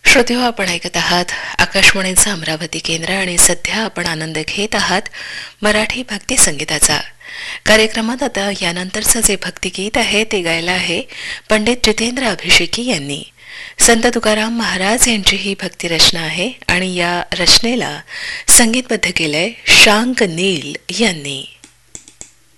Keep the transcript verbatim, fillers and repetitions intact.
श्रोतेहो, आपण ऐकत आहात आकाशवाणीचं अमरावती केंद्र आणि सध्या आपण आनंद घेत आहात मराठी भक्ती संगीताचा. कार्यक्रमात आता यानंतरचं जे भक्तिगीत आहे ते गायलं आहे पंडित जितेंद्र अभिषेकी यांनी. संत तुकाराम महाराज यांची ही भक्ती रचना आहे आणि या रचनेला संगीतबद्ध केलंय शांक नील यांनी.